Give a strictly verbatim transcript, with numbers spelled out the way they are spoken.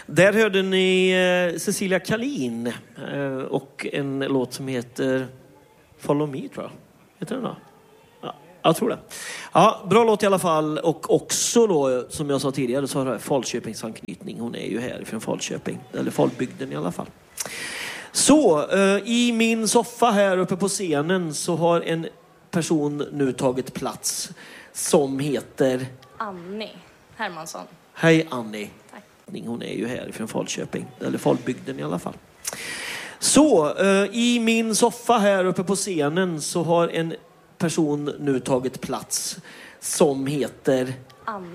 Där hörde ni eh, Cecilia Kalin eh, och en låt som heter Follow Me, tror jag. Heter den då? Ja, jag tror det. Ja, bra låt i alla fall. Och också då, som jag sa tidigare, så har det Falköpings anknytning. Hon är ju här från Falköping, eller Falbygden i alla fall. Så, eh, i min soffa här uppe på scenen så har en person nu tagit plats som heter Annie Hermansson. Hej Annie. Tack. Hon är ju här från Falköping, eller Falbygden i alla fall. Så, eh, i min soffa här uppe på scenen så har en person nu tagit plats som heter Annie